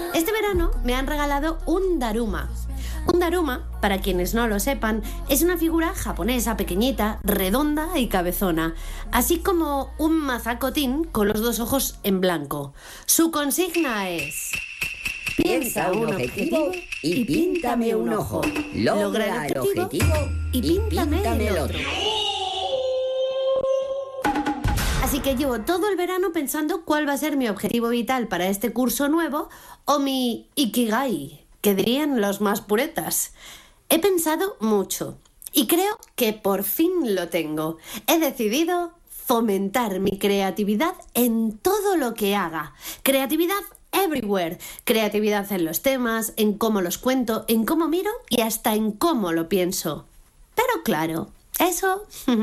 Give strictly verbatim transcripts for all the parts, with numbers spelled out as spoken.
Este verano me han regalado un Daruma. Un Daruma, para quienes no lo sepan, es una figura japonesa pequeñita, redonda y cabezona, así como un mazacotín con los dos ojos en blanco. Su consigna es: piensa un objetivo y píntame un ojo. Logra el objetivo y píntame el otro. Así que llevo todo el verano pensando cuál va a ser mi objetivo vital para este curso nuevo, o mi Ikigai, que dirían los más puretas. He pensado mucho y creo que por fin lo tengo. He decidido fomentar mi creatividad en todo lo que haga. Creatividad everywhere. Creatividad en los temas, en cómo los cuento, en cómo miro y hasta en cómo lo pienso. Pero claro, eso...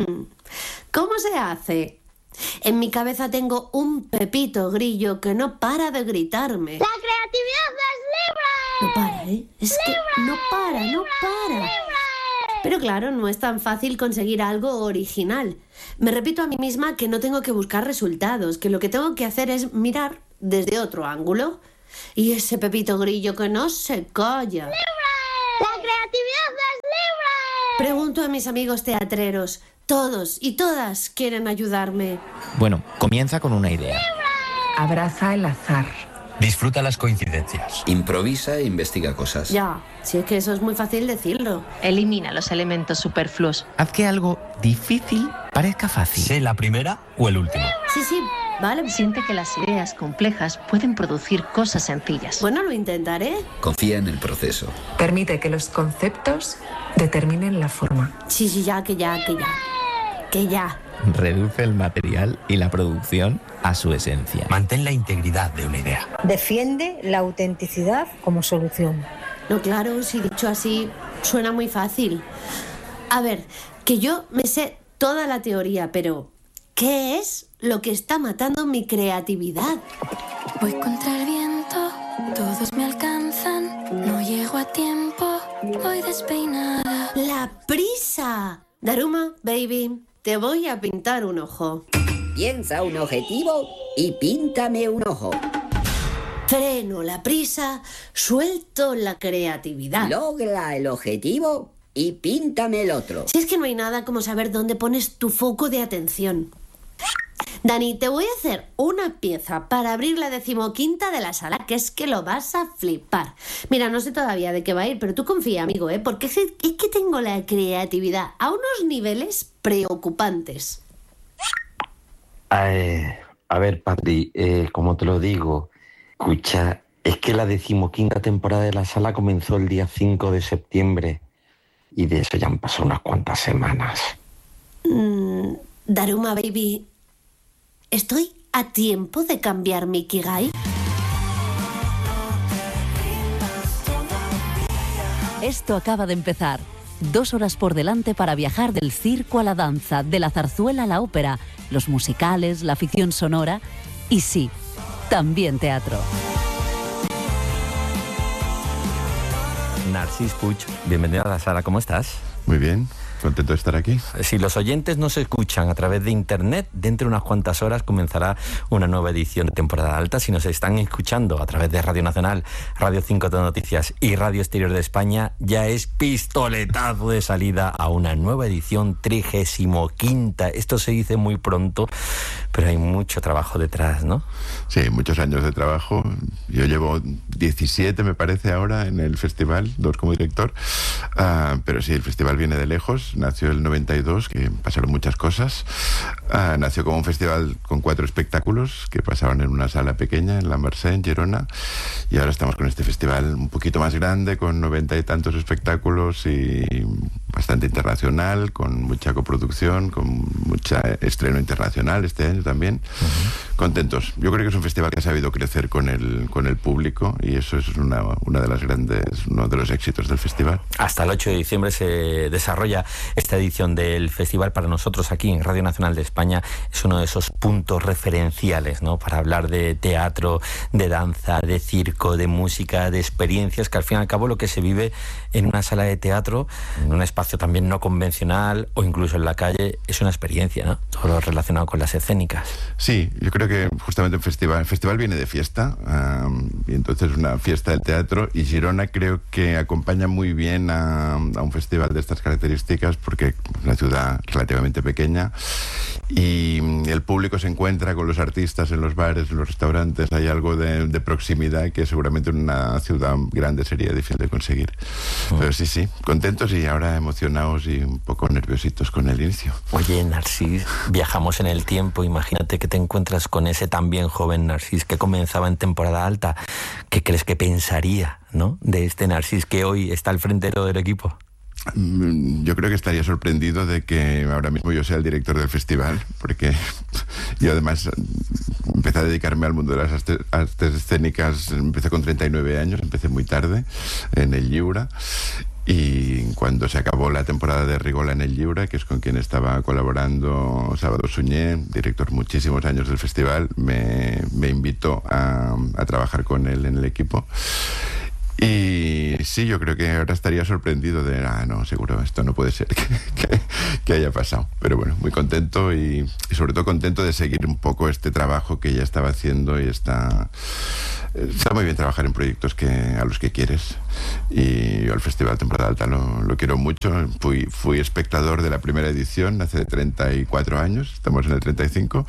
¿cómo se hace? En mi cabeza tengo un Pepito Grillo que no para de gritarme. ¡La creatividad es libre! No para, ¿eh? Es ¡Libre! que no para, no para. ¡Libre! Pero claro, no es tan fácil conseguir algo original. Me repito a mí misma que no tengo que buscar resultados, que lo que tengo que hacer es mirar desde otro ángulo. Y ese Pepito Grillo que no se calla. ¡Libre! ¡La creatividad es libre! Pregunto a mis amigos teatreros. Todos y todas quieren ayudarme. Bueno, comienza con una idea. Abraza el azar. Disfruta las coincidencias. Improvisa e investiga cosas. Ya, si es que eso es muy fácil decirlo. Elimina los elementos superfluos. Haz que algo difícil parezca fácil. Sé la primera o el último. Sí, sí, vale. Siente que las ideas complejas pueden producir cosas sencillas. Bueno, lo intentaré. Confía en el proceso. Permite que los conceptos determinen la forma. Sí, sí, ya, que ya, que ya. Que ya. Reduce el material y la producción a su esencia. Mantén la integridad de una idea. Defiende la autenticidad como solución. No, claro, si dicho así, suena muy fácil. A ver, que yo me sé toda la teoría, pero ¿qué es lo que está matando mi creatividad? Voy contra el viento, todos me alcanzan, no llego a tiempo, voy despeinada. ¡La prisa! Daruma, baby, te voy a pintar un ojo. Piensa un objetivo y píntame un ojo. Freno la prisa, suelto la creatividad. Logra el objetivo y píntame el otro. Si es que no hay nada como saber dónde pones tu foco de atención. Dani, te voy a hacer una pieza para abrir la decimoquinta de la sala, que es que lo vas a flipar. Mira, no sé todavía de qué va a ir, pero tú confía, amigo, ¿eh? Porque es que, es que tengo la creatividad a unos niveles preocupantes. Eh, a ver, Patri, eh, como te lo digo, escucha, es que la decimoquinta temporada de la sala comenzó el día cinco de septiembre y de eso ya han pasado unas cuantas semanas. Mm, Daruma, baby, ¿estoy a tiempo de cambiar mi Ikigai? Esto acaba de empezar. Dos horas por delante para viajar del circo a la danza, de la zarzuela a la ópera, los musicales, la ficción sonora y sí, también teatro. Narcís Puig, bienvenido a la sala, ¿cómo estás? Muy bien, contento de estar aquí. Si los oyentes nos escuchan a través de internet, dentro de unas cuantas horas comenzará una nueva edición de temporada alta. Si nos están escuchando a través de Radio Nacional, Radio cinco de Noticias y Radio Exterior de España, ya es pistoletazo de salida a una nueva edición trigésimo quinta. Esto se dice muy pronto, pero hay mucho trabajo detrás, ¿no? Sí, muchos años de trabajo. Yo llevo diecisiete, me parece, ahora en el festival, dos como director. Uh, pero sí, el festival viene de lejos. Nació el noventa y dos, que pasaron muchas cosas. Uh, nació como un festival con cuatro espectáculos que pasaban en una sala pequeña en La Mercè, en Girona. Y ahora estamos con este festival un poquito más grande, con noventa y tantos espectáculos y bastante internacional, con mucha coproducción, con mucho estreno internacional este año también. Uh-huh. Contentos. Yo creo que es un festival que ha sabido crecer con el, con el público y eso es una, una de las grandes, uno de los éxitos del festival. Hasta el ocho de diciembre se desarrolla esta edición del festival. Para nosotros aquí en Radio Nacional de España es uno de esos puntos referenciales, ¿no? Para hablar de teatro, de danza, de circo, de música, de experiencias, que al fin y al cabo lo que se vive en una sala de teatro, en un espacio también no convencional o incluso en la calle, es una experiencia, ¿no? Todo lo relacionado con las escénicas. Sí, yo creo creo que justamente el festival, el festival viene de fiesta, um, y entonces es una fiesta del teatro, y Girona creo que acompaña muy bien a, a un festival de estas características, porque es una ciudad relativamente pequeña y el público se encuentra con los artistas en los bares, en los restaurantes. Hay algo de, de proximidad que seguramente en una ciudad grande sería difícil de conseguir. Oh. Pero sí, sí, contentos y ahora emocionados y un poco nerviositos con el inicio. Oye, Narcís, viajamos en el tiempo. Imagínate que te encuentras con ese también joven Narcís que comenzaba en temporada alta. ¿Qué crees que pensaría, ¿no?, de este Narcís que hoy está al frente de todo el equipo? Yo creo que estaría sorprendido de que ahora mismo yo sea el director del festival, porque yo además empecé a dedicarme al mundo de las artes, artes escénicas, empecé con treinta y nueve años, empecé muy tarde en el Lliura, y cuando se acabó la temporada de Rigola en el Lliura, que es con quien estaba colaborando Salvador Suñé, director muchísimos años del festival, me, me invitó a, a trabajar con él en el equipo. Y sí, yo creo que ahora estaría sorprendido de, ah, no, seguro, esto no puede ser que, que, que haya pasado. Pero bueno, muy contento y, y sobre todo contento de seguir un poco este trabajo que ya estaba haciendo, y está, está muy bien trabajar en proyectos que, a los que quieres. Y yo al Festival Temporada Alta lo, lo quiero mucho. Fui, fui espectador de la primera edición hace treinta y cuatro años, estamos en el treinta y cinco.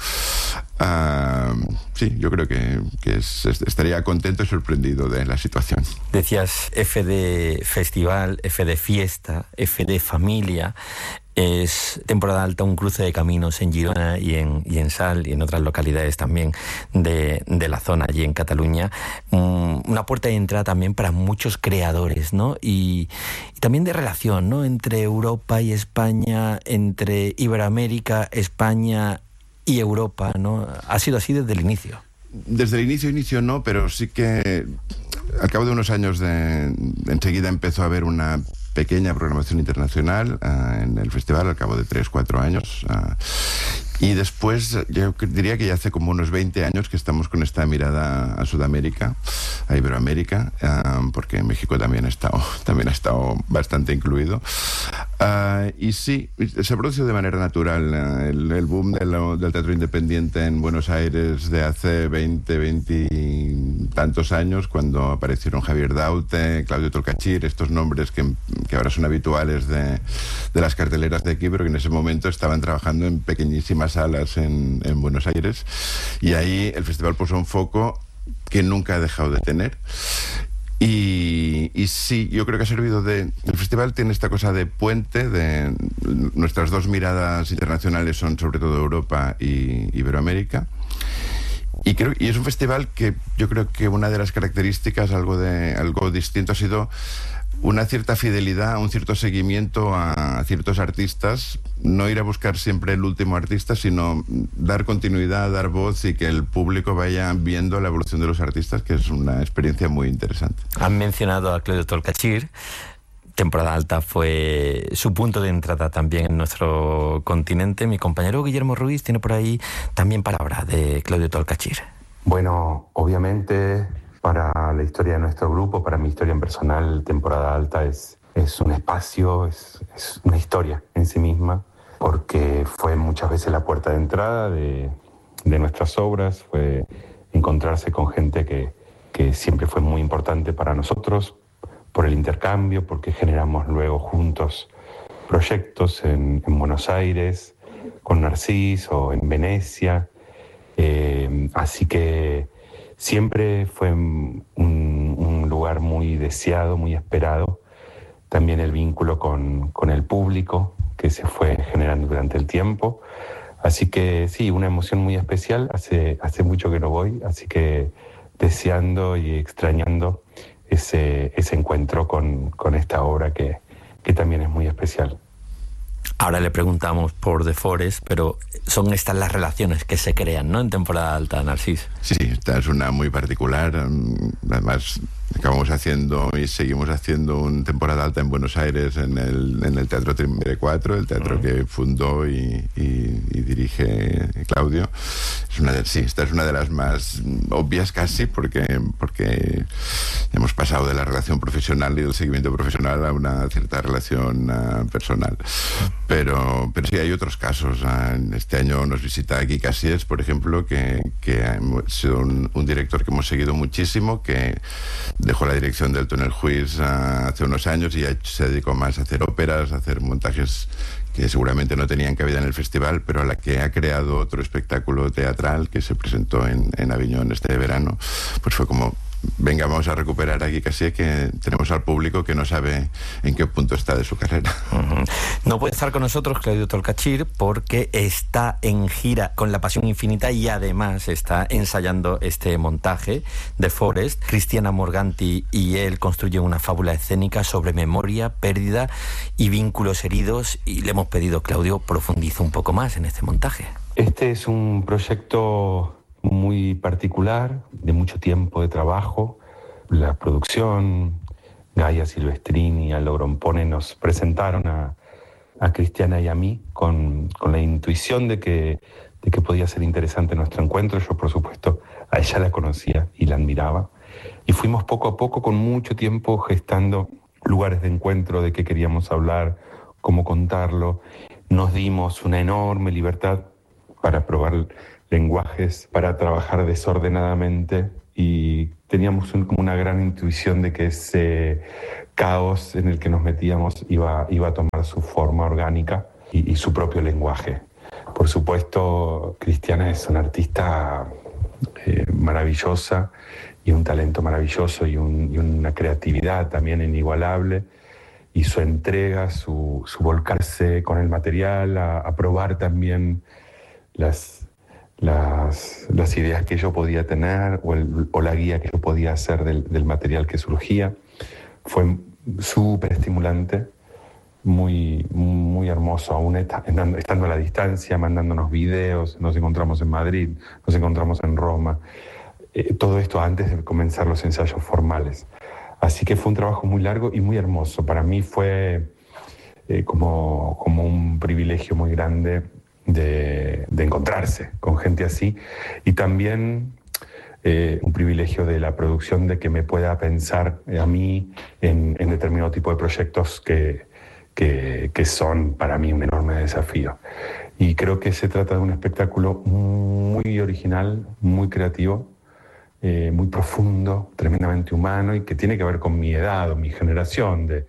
Uh, sí, yo creo que, que es, estaría contento y sorprendido de la situación. Decías F de festival, F de fiesta, F de familia. Es temporada alta un cruce de caminos en Girona y en, y en Sal y en otras localidades también de, de la zona, allí en Cataluña. Um, una puerta de entrada también para muchos creadores, ¿no? Y, y también de relación, ¿no?, entre Europa y España, entre Iberoamérica, España y Europa, ¿no? Ha sido así desde el inicio. Desde el inicio, inicio no, pero sí que al cabo de unos años de, de enseguida empezó a haber una pequeña programación internacional uh, en el festival, al cabo de tres, cuatro años. Uh, y después, yo diría que ya hace como unos veinte años que estamos con esta mirada a Sudamérica, a Iberoamérica, uh, porque México también ha estado, también ha estado bastante incluido. Uh, y sí, se produce de manera natural uh, el, el boom de lo, del teatro independiente en Buenos Aires de hace veinte, veinte y tantos años, cuando aparecieron Javier Daute, Claudio Tolcachir, estos nombres que, que ahora son habituales de, de las carteleras de aquí, pero que en ese momento estaban trabajando en pequeñísimas salas en, en Buenos Aires, y ahí el festival puso un foco que nunca ha dejado de tener. Y, y sí, yo creo que ha servido de... El festival tiene esta cosa de puente, de nuestras dos miradas internacionales son sobre todo Europa y Iberoamérica. Y, creo, y es un festival que yo creo que una de las características, algo, de, algo distinto, ha sido una cierta fidelidad, un cierto seguimiento a ciertos artistas, no ir a buscar siempre el último artista, sino dar continuidad, dar voz y que el público vaya viendo la evolución de los artistas, que es una experiencia muy interesante. Han mencionado a Claudio Tolcachir. Temporada alta fue su punto de entrada también en nuestro continente. Mi compañero Guillermo Ruiz tiene por ahí también palabra de Claudio Tolcachir. Bueno, obviamente para la historia de nuestro grupo, para mi historia en personal, Temporada Alta es, es un espacio, es, es una historia en sí misma, porque fue muchas veces la puerta de entrada de, de nuestras obras, fue encontrarse con gente que, que siempre fue muy importante para nosotros, por el intercambio, porque generamos luego juntos proyectos en, en Buenos Aires, con Narcís o en Venecia. Eh, así que siempre fue un, un lugar muy deseado, muy esperado. También el vínculo con, con el público que se fue generando durante el tiempo. Así que sí, una emoción muy especial. Hace, hace mucho que no voy, así que deseando y extrañando ese, ese encuentro con, con esta obra que, que también es muy especial. Ahora le preguntamos por The Forest, pero son estas las relaciones que se crean, ¿no?, en Temporada Alta, Narcís. Sí, esta es una muy particular. Además, acabamos haciendo y seguimos haciendo una Temporada Alta en Buenos Aires, en el, en el Teatro Tremere cuatro, el teatro uh-huh. que fundó y, y, y dirige Claudio. Es una de, sí, esta es una de las más obvias casi, porque, porque hemos pasado pasado de la relación profesional y del seguimiento profesional a una cierta relación uh, personal. Pero, pero sí hay otros casos. Uh, este año nos visita aquí Cassies, por ejemplo, que, que ha sido un, un director que hemos seguido muchísimo, que dejó la dirección del Túnel Juiz uh, hace unos años y ya se dedicó más a hacer óperas, a hacer montajes que seguramente no tenían cabida en el festival, pero a la que ha creado otro espectáculo teatral que se presentó en, en Aviñón este verano. Pues fue como, venga, vamos a recuperar aquí casi que tenemos al público que no sabe en qué punto está de su carrera. Uh-huh. No puede estar con nosotros Claudio Tolcachir porque está en gira con La Pasión Infinita y además está ensayando este montaje de Forest. Cristiana Morganti y él construyen una fábula escénica sobre memoria, pérdida y vínculos heridos, y le hemos pedido, Claudio, profundiza un poco más en este montaje. Este es un proyecto muy particular, de mucho tiempo de trabajo. La producción, Gaia Silvestrini y Aldo Grompone nos presentaron a, a Cristiana y a mí con, con la intuición de que, de que podía ser interesante nuestro encuentro. Yo, por supuesto, a ella la conocía y la admiraba. Y fuimos poco a poco, con mucho tiempo, gestando lugares de encuentro, de qué queríamos hablar, cómo contarlo. Nos dimos una enorme libertad para probar lenguajes, para trabajar desordenadamente, y teníamos un, como una gran intuición de que ese caos en el que nos metíamos iba, iba a tomar su forma orgánica y, y su propio lenguaje. Por supuesto, Cristiana es una artista eh, maravillosa y un talento maravilloso y, un, y una creatividad también inigualable, y su entrega, su, su volcarse con el material, a, a probar también las... Las, las ideas que yo podía tener o, el, o la guía que yo podía hacer del, del material que surgía. Fue súper estimulante, muy, muy hermoso, aún estando, estando a la distancia, mandándonos videos. Nos encontramos en Madrid, nos encontramos en Roma, eh, todo esto antes de comenzar los ensayos formales. Así que fue un trabajo muy largo y muy hermoso. Para mí fue eh, como, como un privilegio muy grande De, de encontrarse con gente así, y también eh, un privilegio de la producción de que me pueda pensar a mí en, en determinado tipo de proyectos que, que, que son para mí un enorme desafío. Y creo que se trata de un espectáculo muy original, muy creativo, eh, muy profundo, tremendamente humano, y que tiene que ver con mi edad o mi generación, de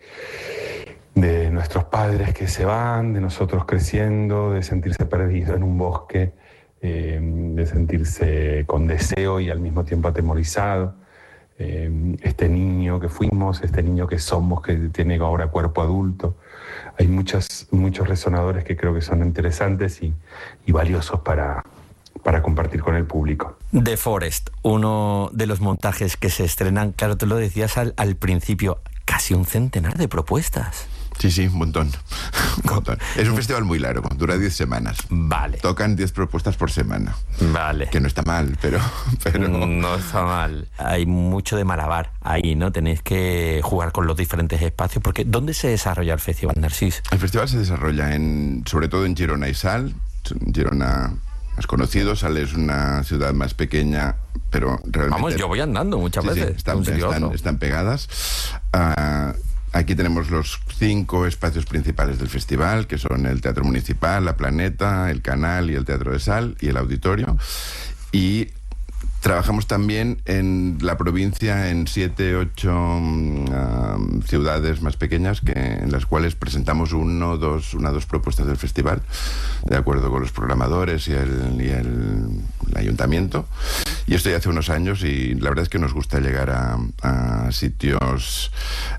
de nuestros padres que se van, de nosotros creciendo, de sentirse perdido en un bosque, eh, de sentirse con deseo y al mismo tiempo atemorizado. Eh, este niño que fuimos, este niño que somos, que tiene ahora cuerpo adulto. Hay muchos, muchos resonadores que creo que son interesantes y, y valiosos para, para compartir con el público. The Forest, uno de los montajes que se estrenan, claro, tú lo decías al, al principio, casi un centenar de propuestas. Sí, sí, un montón. un montón. Es un festival muy largo, dura diez semanas. Vale. Tocan diez propuestas por semana. Vale. Que no está mal, pero, pero... No está mal. Hay mucho de malabar ahí, ¿no? Tenéis que jugar con los diferentes espacios, porque ¿dónde se desarrolla el Festival, Narcís? El festival se desarrolla en, sobre todo en Girona y Sal. Girona, más conocido, Sal es una ciudad más pequeña, pero realmente... Vamos, yo voy andando muchas sí, veces. Sí, están, están, están pegadas. Uh, Aquí tenemos los cinco espacios principales del festival, que son el Teatro Municipal, La Planeta, el Canal y el Teatro de Sal y el Auditorio. Y trabajamos también en la provincia en siete, ocho um, ciudades más pequeñas, que, en las cuales presentamos uno, dos, una dos propuestas del festival, de acuerdo con los programadores y el, y el, el ayuntamiento. Y esto ya hace unos años, y la verdad es que nos gusta llegar a, a sitios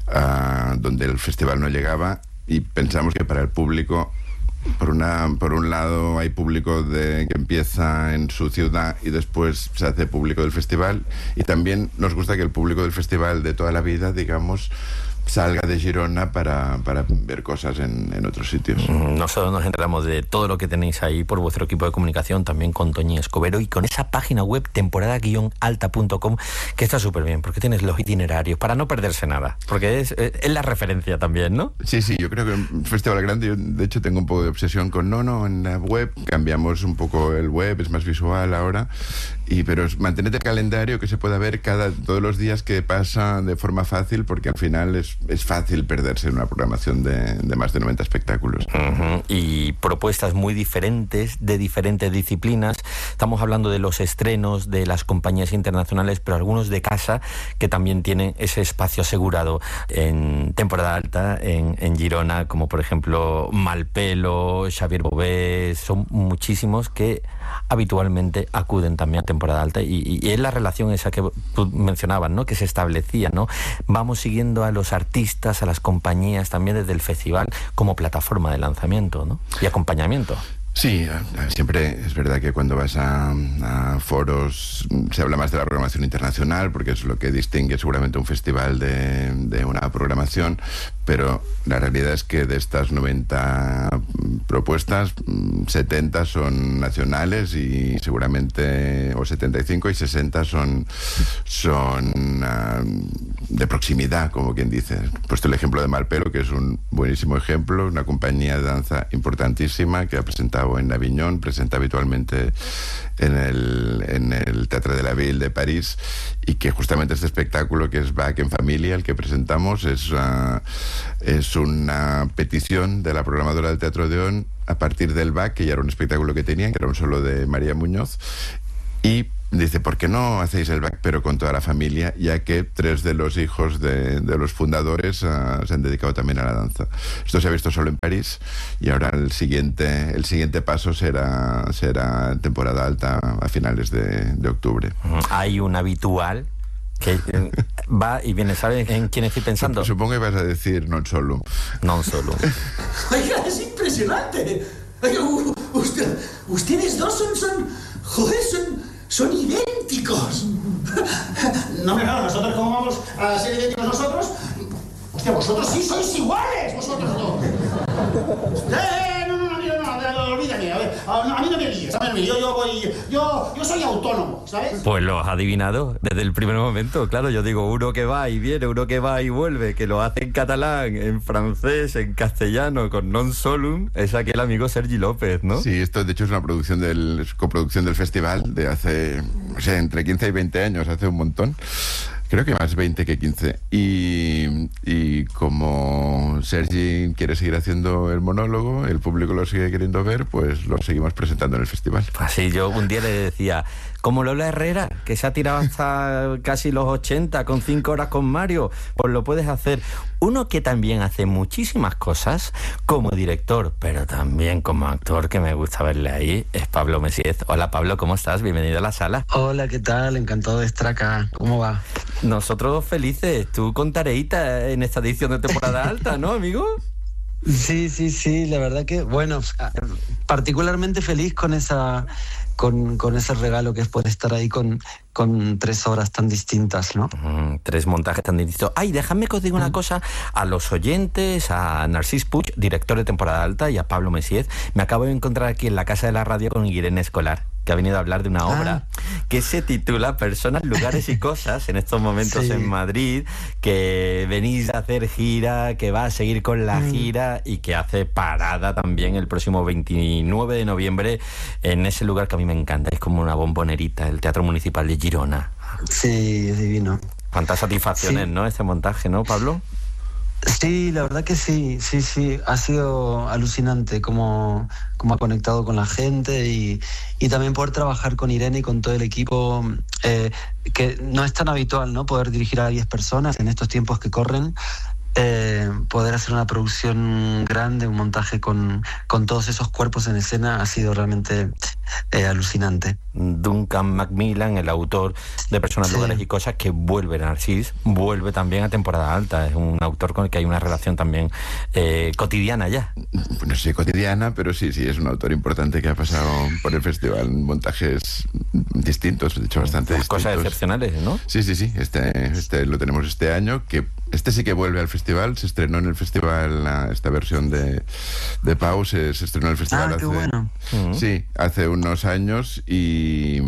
a, donde el festival no llegaba, y pensamos que para el público, por una por un lado hay público de, que empieza en su ciudad y después se hace público del festival, y también nos gusta que el público del festival de toda la vida, digamos, salga de Girona para, para ver cosas en, en otros sitios. Nosotros nos enteramos de todo lo que tenéis ahí por vuestro equipo de comunicación, también con Toñi Escobero y con esa página web temporada guion alta punto com, que está súper bien, porque tienes los itinerarios para no perderse nada, porque es, es la referencia también, ¿no? Sí, sí, yo creo que un festival grande, yo de hecho tengo un poco de obsesión con, no, no, en la web, cambiamos un poco el web, es más visual ahora, y pero es mantenerte el calendario que se pueda ver cada todos los días que pasa de forma fácil, porque al final es, es fácil perderse en una programación de, de más de noventa espectáculos. Uh-huh. Y propuestas muy diferentes, de diferentes disciplinas. Estamos hablando de los estrenos de las compañías internacionales, pero algunos de casa que también tienen ese espacio asegurado en temporada alta, en, en Girona, como por ejemplo Malpelo, Xavier Bové. Son muchísimos que habitualmente acuden también a temporada alta, y, y es la relación esa que tú mencionabas, ¿no?, que se establecía, ¿no? Vamos siguiendo a los artistas, a las compañías también desde el festival como plataforma de lanzamiento, ¿no?, y acompañamiento. Sí, siempre es verdad que cuando vas a, a foros se habla más de la programación internacional, porque es lo que distingue seguramente un festival de, de una programación, pero la realidad es que de estas noventa propuestas, setenta son nacionales y seguramente, o setenta y cinco y sesenta son, son uh, de proximidad, como quien dice. He puesto el ejemplo de Malpelo, que es un buenísimo ejemplo, una compañía de danza importantísima que ha presentado en Aviñón, presenta habitualmente en el, en el Teatre de la Ville de París, y que justamente este espectáculo, que es Back en Familia, el que presentamos, es, uh, es una petición de la programadora del Teatro Odeón a partir del Back, que ya era un espectáculo que tenían, que era un solo de María Muñoz, y dice, ¿por qué no hacéis el Back pero con toda la familia? Ya que tres de los hijos de, de los fundadores uh, se han dedicado también a la danza. Esto se ha visto solo en París, y ahora el siguiente el siguiente paso será será temporada alta a finales de, de octubre. Hay un habitual que eh, va y viene, ¿sabes en quién estoy pensando? Supongo que vas a decir Non Solum. Non Solum. Oiga, es impresionante. Oiga, usted, ustedes dos son, son, joder, son... Son idénticos. No, no, no, nosotros cómo vamos a ser idénticos nosotros. Hostia, vosotros sí sois iguales, vosotros dos. Eh, no, no, no, no, no, no, olvídate, a ver, a mí no me líes, a ver, yo, yo voy, yo, yo soy autónomo, ¿sabes? Pues lo has adivinado desde el primer momento, claro, yo digo uno que va y viene, uno que va y vuelve, que lo hace en catalán, en francés, en castellano, con Non Solum, es aquel amigo Sergi López, ¿no? Sí, esto de hecho es una producción del, es coproducción del festival de hace, o sea, entre quince y veinte años, hace un montón. Creo que más veinte que quince. Y, y como Sergi quiere seguir haciendo el monólogo, el público lo sigue queriendo ver, pues lo seguimos presentando en el festival. Así yo un día le decía, como Lola Herrera, que se ha tirado hasta casi los ochenta con cinco horas con Mario, pues lo puedes hacer. Uno que también hace muchísimas cosas como director, pero también como actor, que me gusta verle ahí, es Pablo Messiez. Hola Pablo, ¿cómo estás? Bienvenido a la sala. Hola, ¿qué tal? Encantado de estar acá. ¿Cómo va? Nosotros felices. Tú con tareita en esta edición de temporada alta, ¿no, amigo? Sí, sí, sí, la verdad que, bueno, particularmente feliz con esa con, con ese regalo que es poder estar ahí con, con tres obras tan distintas, ¿no? Mm, tres montajes tan distintos. Ay, déjame que os diga una mm. cosa a los oyentes, a Narcís Puig, director de temporada alta, y a Pablo Messiez. Me acabo de encontrar aquí en la Casa de la Radio con Irene Escolar, que ha venido a hablar de una ah. obra que se titula Personas, Lugares y Cosas, en estos momentos sí. en Madrid, que venís a hacer gira, que va a seguir con la mm. gira y que hace parada también el próximo veintinueve de noviembre en ese lugar que a mí me encanta. Es como una bombonerita, el Teatro Municipal de Girona. Sí, es divino. Cuántas satisfacciones, sí. ¿no? Este montaje, ¿no, Pablo? Sí, la verdad que sí, sí, sí, ha sido alucinante cómo, cómo ha conectado con la gente y, y también poder trabajar con Irene y con todo el equipo, eh, que no es tan habitual, ¿no? Poder dirigir a diez personas en estos tiempos que corren. Eh, poder hacer una producción grande, un montaje con, con todos esos cuerpos en escena ha sido realmente eh, alucinante. Duncan Macmillan, el autor de Personas, sí. Lugares y Cosas, que vuelve, Narcís, vuelve también a temporada alta. Es un autor con el que hay una relación también eh, cotidiana ya. No sé, cotidiana, pero sí, sí, es un autor importante que ha pasado por el festival. Montajes distintos, de hecho bastante distintos. Cosas excepcionales, ¿no? Sí, sí, sí. Este, este lo tenemos este año, que este sí que vuelve al festival, se estrenó en el festival, la, esta versión de, de Pau, se, se estrenó en el festival ah, hace, qué bueno. sí, hace unos años y,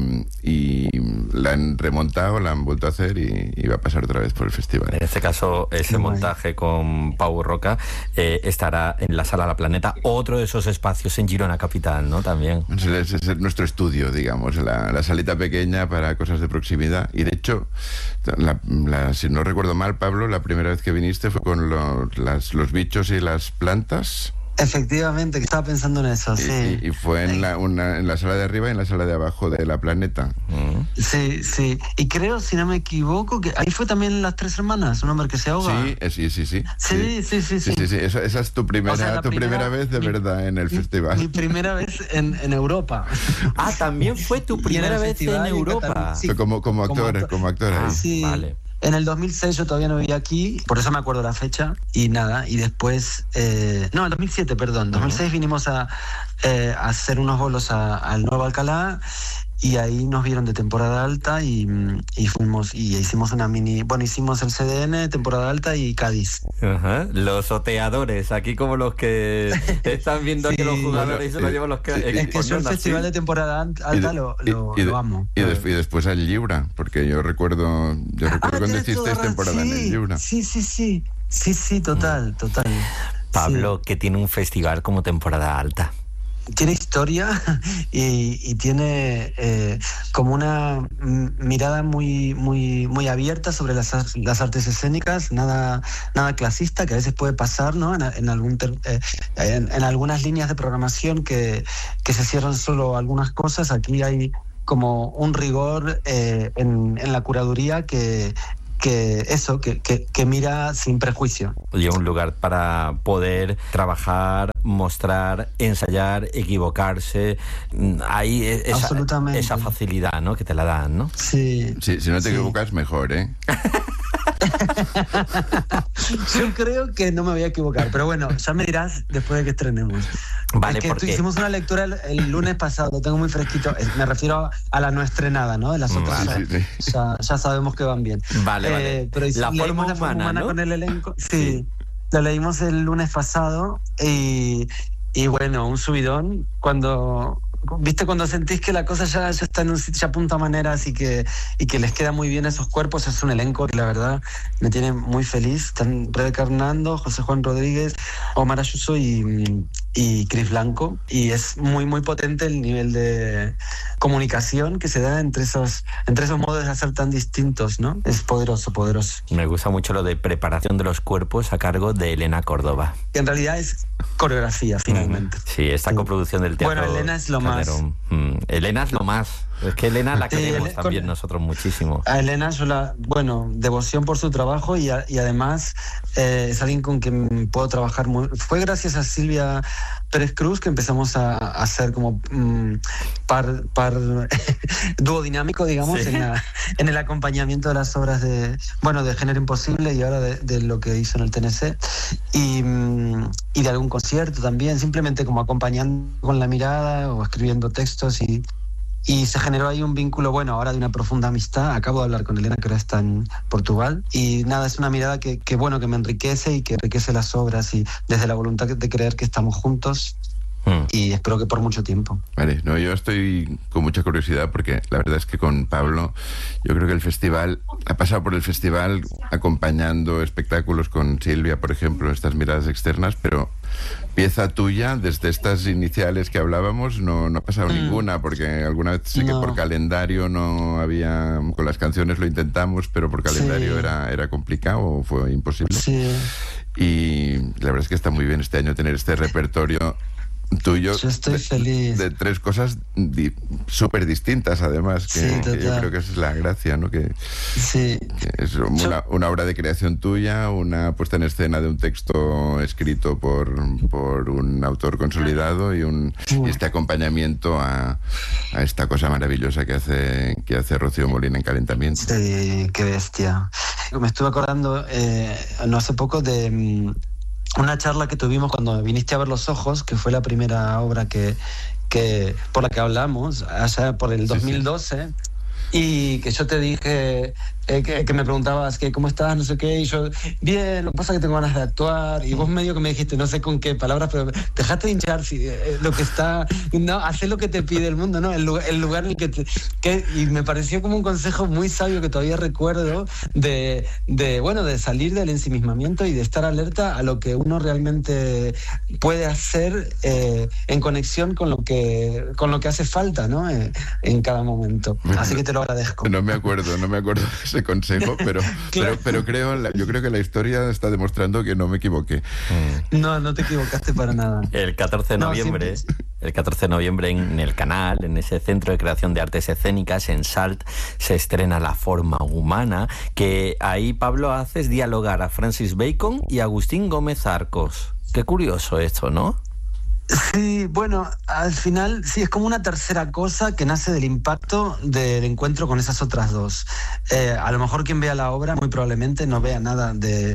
y la han remontado, la han vuelto a hacer y, y va a pasar otra vez por el festival. En este caso, ese Qué montaje con Pau Roca eh, estará en la Sala La Planeta, otro de esos espacios en Girona Capital, ¿no? También. Es, es, es nuestro estudio, digamos, la, la salita pequeña para cosas de proximidad. Y de hecho, la, la, si no recuerdo mal, Pablo, la primera vez que viniste fue con los, las, los bichos y las plantas. Efectivamente, que estaba pensando en eso, y, sí. Y, y fue en la, una, en la sala de arriba y en la sala de abajo de La Planeta. Mm. Sí, sí. Y creo, si no me equivoco, que ahí fue también Las Tres Hermanas, un hombre que se ahoga. Sí, eh, sí, sí, sí. Sí, sí, sí, sí. sí, sí, sí. Esa, esa es tu primera, O sea, tu primera, primera vez de mi, verdad en el mi, festival. Mi primera vez en, en Europa. Ah, también fue tu primera en vez en Europa. Sí, como, como actor, como, como actor ahí. Ah, sí. Vale. En el dos mil seis yo todavía no vivía aquí, por eso me acuerdo la fecha, y nada, y después, eh, no, en dos mil siete, perdón, en dos mil seis uh-huh. vinimos a, eh, a hacer unos bolos a, al Nuevo Alcalá, y ahí nos vieron de temporada alta y, y fuimos y hicimos una mini, bueno, hicimos el C D N, temporada alta y Cádiz. Uh-huh. Los oteadores, aquí como los que están viendo sí. aquí los jugadores y se los llevan los que... Sí. Es que yo el festival de temporada alta de, lo, lo, y de, lo amo. Y, de, y después al Lliura, porque yo recuerdo, yo recuerdo ah, cuando hicisteis temporada sí, en el Lliura. Sí, sí, sí, sí, sí, total, total. Pablo, sí. que tiene un festival como temporada alta. Tiene historia y, y tiene eh, como una mirada muy muy muy abierta sobre las, las artes escénicas, nada nada clasista, que a veces puede pasar, ¿no? En, en algún ter, eh, en, en algunas líneas de programación que, que se cierran solo algunas cosas. Aquí hay como un rigor eh, en, en la curaduría que que eso, que, que, que mira sin prejuicio. Y un lugar para poder trabajar, mostrar, ensayar, equivocarse. Hay esa, esa facilidad, ¿no? Que te la dan, ¿no? Sí. sí si no te sí. equivocas, mejor, ¿eh? Yo creo que no me voy a equivocar, pero bueno, ya me dirás después de que estrenemos. Vale, es que porque... hicimos una lectura el, el lunes pasado, lo tengo muy fresquito, me refiero a la no estrenada, ¿no? De las otras vale. ya, sí. ya, ya sabemos que van bien. Vale, vale. Eh, pero la forma la forma humana, ¿no? Con el elenco. Sí, sí, lo leímos el lunes pasado y, y bueno, un subidón cuando... ¿Viste cuando sentís que la cosa ya, ya está en un sitio, ya apunta maneras y que, y que les queda muy bien a esos cuerpos? Es un elenco que la verdad me tiene muy feliz. Están Rebeca Hernando, José Juan Rodríguez, Omar Ayuso y, y Cris Blanco. Y es muy, muy potente el nivel de comunicación que se da entre esos, entre esos modos de hacer tan distintos, ¿no? Es poderoso, poderoso. Me gusta mucho lo de preparación de los cuerpos a cargo de Elena Córdoba. Que en realidad es coreografía, finalmente. Sí, esta sí. coproducción del teatro. Bueno, Elena es lo más. Mm, Elena es lo más. Es que Elena la queremos sí, también con, nosotros muchísimo. A Elena yo la, bueno, devoción por su trabajo y, a, y además eh, es alguien con quien puedo trabajar muy. Fue gracias a Silvia Pérez Cruz que empezamos a, a hacer como mm, par, par dúo dinámico, digamos, sí. en, la, en el acompañamiento de las obras de, bueno, de Género Imposible y ahora de, de lo que hizo en el T N C y, mm, y de algún concierto también, simplemente como acompañando con la mirada o escribiendo textos y Y se generó ahí un vínculo, bueno, ahora de una profunda amistad. Acabo de hablar con Elena, que ahora está en Portugal. Y nada, es una mirada que, que bueno, que me enriquece y que enriquece las obras y desde la voluntad de creer que estamos juntos. Mm. Y espero que por mucho tiempo. Vale, no, yo estoy con mucha curiosidad porque la verdad es que con Pablo yo creo que el festival ha pasado por el festival acompañando espectáculos con Silvia, por ejemplo, estas miradas externas, pero pieza tuya desde estas iniciales que hablábamos no, no ha pasado mm. ninguna, porque alguna vez sí no. que por calendario no había, con las canciones lo intentamos, pero por calendario sí. era, era complicado o fue imposible. Sí. Y la verdad es que está muy bien este año tener este repertorio tuyo. Yo estoy de, feliz. De tres cosas di, súper distintas, además, que, sí, que yo creo que esa es la gracia, ¿no? Que, sí. que es una, yo... una obra de creación tuya, una puesta en escena de un texto escrito por, por un autor consolidado y, un, uh. y este acompañamiento a, a esta cosa maravillosa que hace, que hace Rocío Molina en Calentamiento. Sí, qué bestia. Me estuve acordando eh, no hace poco de una charla que tuvimos cuando viniste a ver Los Ojos, que fue la primera obra que, que por la que hablamos, allá por el dos mil doce, sí, sí. Y que yo te dije, eh, que, que me preguntabas que cómo estás, no sé qué, y yo, bien, lo que pasa es que tengo ganas de actuar, y vos medio que me dijiste, no sé con qué palabras, pero dejate de hinchar, si, eh, lo que está, no, haz lo que te pide el mundo, ¿no? El, el lugar en el que, te, que... Y me pareció como un consejo muy sabio que todavía recuerdo, de, de, bueno, de salir del ensimismamiento y de estar alerta a lo que uno realmente puede hacer eh, en conexión con lo que, con lo que hace falta, ¿no? Eh, en cada momento. Así que te lo agradezco. No me acuerdo, no me acuerdo de ese consejo, pero, claro. pero, pero creo, yo creo que la historia está demostrando que no me equivoqué. No, no te equivocaste para nada. El catorce de noviembre, no, el catorce de noviembre en el Canal, en ese Centro de Creación de Artes Escénicas, en Salt, se estrena La Forma Humana, que ahí, Pablo, haces dialogar a Francis Bacon y Agustín Gómez Arcos. Qué curioso esto, ¿no? Sí, bueno, al final sí, es como una tercera cosa que nace del impacto del encuentro con esas otras dos. Eh, a lo mejor quien vea la obra muy probablemente no vea nada de,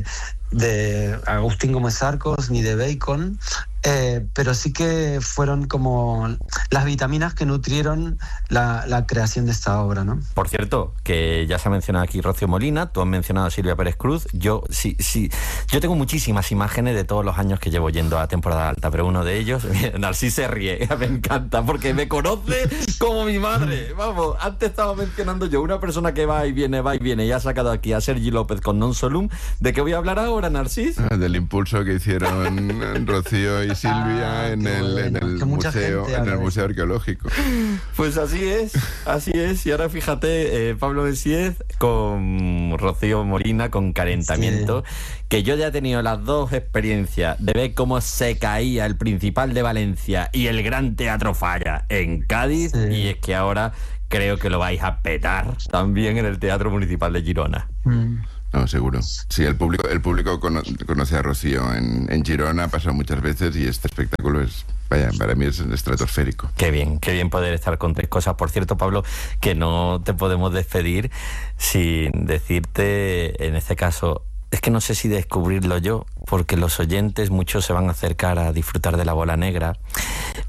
de Agustín Gómez Arcos ni de Bacon, eh, pero sí que fueron como las vitaminas que nutrieron la, la creación de esta obra, ¿no? Por cierto, que ya se ha mencionado aquí Rocío Molina, tú has mencionado a Silvia Pérez Cruz. Yo sí, sí, yo tengo muchísimas imágenes de todos los años que llevo yendo a temporada alta, pero uno de ellos, Narcís se ríe, me encanta, porque me conoce como mi madre. Vamos, antes estaba mencionando yo una persona que va y viene, va y viene, y ha sacado aquí a Sergi López con Non Solum. ¿De qué voy a hablar ahora, Narcís? Ah, del impulso que hicieron Rocío y Silvia ah, en, el, bueno. en el museo, en el museo arqueológico. Pues así es, así es. Y ahora fíjate, eh, Pablo Messiez con Rocío Molina, con Calentamiento, sí. que yo ya he tenido las dos experiencias de ver cómo se caía el Principal de Valencia y el Gran Teatro Falla en Cádiz, sí. y es que ahora creo que lo vais a petar también en el Teatro Municipal de Girona. Mm. No, seguro. Sí, el público, el público cono, conoce a Rocío en, en Girona, ha pasado muchas veces y este espectáculo es, vaya, para mí es estratosférico. Qué bien, qué bien poder estar con tres cosas. Por cierto, Pablo, que no te podemos despedir sin decirte, en este caso, es que no sé si descubrirlo yo, porque los oyentes muchos se van a acercar a disfrutar de La Bola Negra,